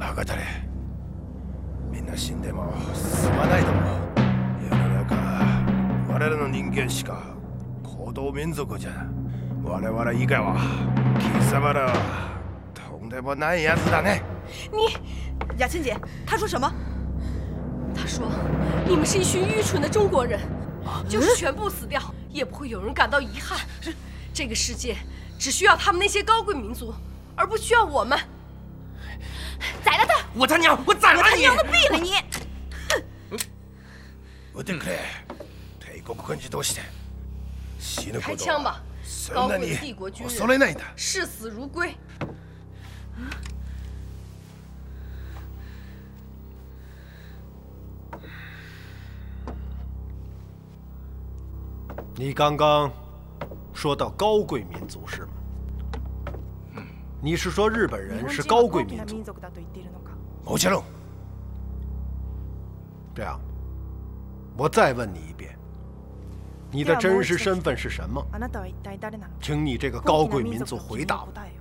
博多みんな死んでもすまないと思う。世の中我らの人間しか行動民族じゃ。我々以外は貴様らはとんでもないやつだね。 你，雅倩姐，她说什么？ 她说你们是一群愚蠢的中国人，就是全部死掉，也不会有人感到遗憾。这个世界只需要他们那些高贵民族，而不需要我们。宰了他！ 我他娘！我宰了你！ 娘的毙了你！ 撃ってくれ。帝国軍事として死ぬこと开枪吧！高贵的帝国军人，视死如归。 你刚刚说到高贵民族是吗？你是说日本人是高贵民族？ もちろん。 这样，我再问你一遍，你的真实身份是什么？请你这个高贵民族回答我。